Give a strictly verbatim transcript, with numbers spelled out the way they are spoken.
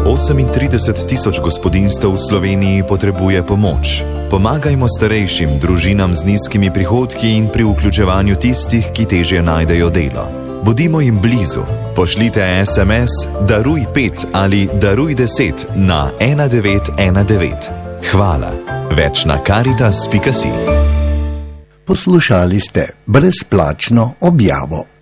osemintrideset tisoč gospodinjstev v Sloveniji potrebuje pomoč. Pomagajmo starejšim, družinam z nizkimi prihodki in pri vključevanju tistih, ki težje najdejo delo. Bodimo jim blizu. Pošljite es em es Daruj pet ali Daruj deset na ena devet ena devet. Hvala. Več na karitas pika si. Poslušali ste brezplačno objavo.